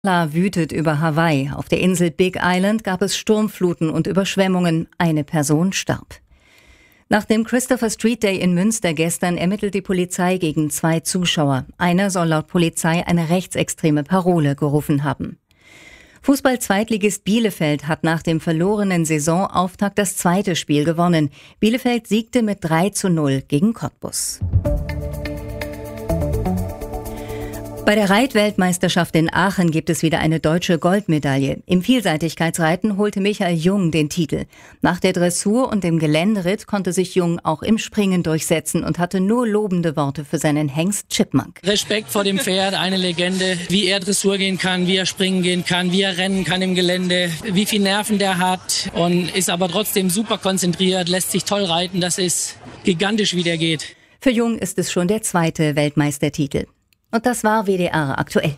Wütet über Hawaii. Auf der Insel Big Island gab es Sturmfluten und Überschwemmungen. Eine Person starb. Nach dem Christopher Street Day in Münster gestern ermittelt die Polizei gegen 2 Zuschauer. Einer soll laut Polizei eine rechtsextreme Parole gerufen haben. Fußball-Zweitligist Bielefeld hat nach dem verlorenen Saisonauftakt das 2. Spiel gewonnen. Bielefeld siegte mit 3:0 gegen Cottbus. Bei der Reitweltmeisterschaft in Aachen gibt es wieder eine deutsche Goldmedaille. Im Vielseitigkeitsreiten holte Michael Jung den Titel. Nach der Dressur und dem Geländeritt konnte sich Jung auch im Springen durchsetzen und hatte nur lobende Worte für seinen Hengst Chipmunk. Respekt vor dem Pferd, eine Legende. Wie er Dressur gehen kann, wie er springen gehen kann, wie er rennen kann im Gelände, wie viel Nerven der hat und ist aber trotzdem super konzentriert, lässt sich toll reiten. Das ist gigantisch, wie der geht. Für Jung ist es schon der 2. Weltmeistertitel. Und das war WDR aktuell.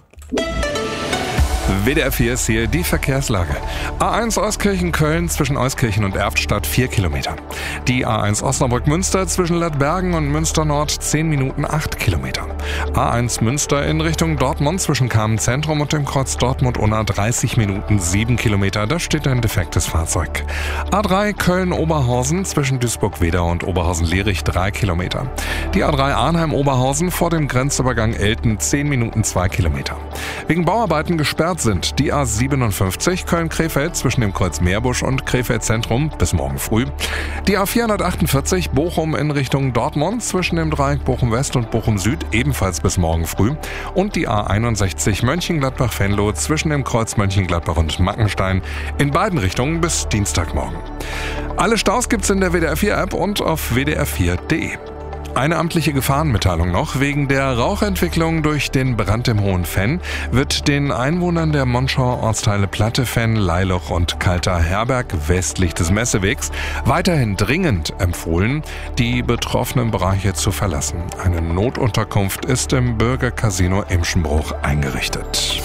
WDR 4 ist hier die Verkehrslage. A1 Euskirchen-Köln zwischen Euskirchen und Erftstadt 4 Kilometer. Die A1 Osnabrück-Münster zwischen Ledbergen und Münster-Nord 10 Minuten 8 Kilometer. A1 Münster in Richtung Dortmund zwischen Kamen-Zentrum und dem Kreuz Dortmund-Unna 30 Minuten 7 Kilometer. Da steht ein defektes Fahrzeug. A3 Köln-Oberhausen zwischen Duisburg-Wedau und Oberhausen-Lierich 3 Kilometer. Die A3 Arnheim-Oberhausen vor dem Grenzübergang Elten 10 Minuten 2 Kilometer. Wegen Bauarbeiten gesperrt sind die A57 Köln-Krefeld zwischen dem Kreuz Meerbusch und Krefeld Zentrum bis morgen früh. Die A448 Bochum in Richtung Dortmund zwischen dem Dreieck Bochum West und Bochum Süd ebenfalls bis morgen früh. Und die A61 Mönchengladbach-Venlo zwischen dem Kreuz Mönchengladbach und Mackenstein in beiden Richtungen bis Dienstagmorgen. Alle Staus gibt's in der WDR 4 App und auf wdr4.de. Eine amtliche Gefahrenmitteilung noch. Wegen der Rauchentwicklung durch den Brand im Hohen Fenn wird den Einwohnern der Monschauer Ortsteile Platte-Fenn, Leiloch und Kalter Herberg westlich des Messewegs weiterhin dringend empfohlen, die betroffenen Bereiche zu verlassen. Eine Notunterkunft ist im Bürgercasino Emschenbruch eingerichtet.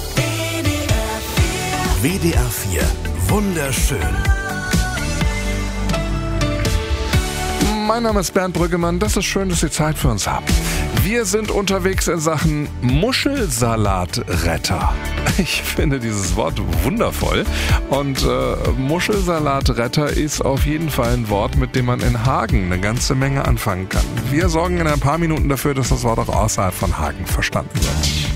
WDR 4. Wunderschön. Mein Name ist Bernd Brüggemann, das ist schön, dass Sie Zeit für uns haben. Wir sind unterwegs in Sachen Muschelsalatretter. Ich finde dieses Wort wundervoll und Muschelsalatretter ist auf jeden Fall ein Wort, mit dem man in Hagen eine ganze Menge anfangen kann. Wir sorgen in ein paar Minuten dafür, dass das Wort auch außerhalb von Hagen verstanden wird.